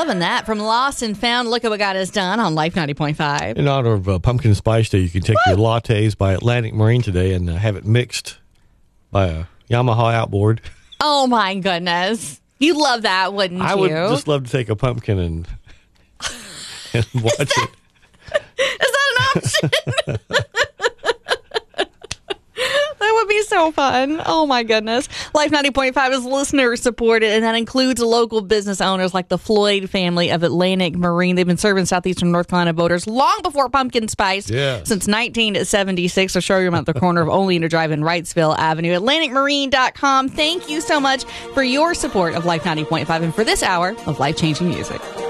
Loving that. From Lost and Found, look at what God has done on Life 90.5. In honor of Pumpkin Spice Day, you can take your lattes by Atlantic Marine today and have it mixed by a Yamaha outboard. Oh, my goodness. You'd love that, wouldn't you? I would just love to take a pumpkin and watch it. Is that an option? That would be so fun. Oh, my goodness. Life 90.5 is listener supported, and that includes local business owners like the Floyd family of Atlantic Marine. They've been serving southeastern North Carolina boaters long before pumpkin spice, since 1976. A showroom at the corner of Oleander Drive and Wrightsville Avenue. AtlanticMarine.com. Thank you so much for your support of Life 90.5 and for this hour of life-changing music.